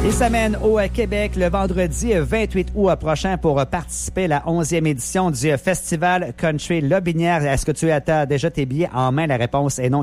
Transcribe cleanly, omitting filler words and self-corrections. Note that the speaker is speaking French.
Il s'amène au Québec le vendredi 28 août prochain pour participer à la 11e édition du Festival Country Lobinière. Est-ce que tu as déjà tes billets en main? La réponse est non.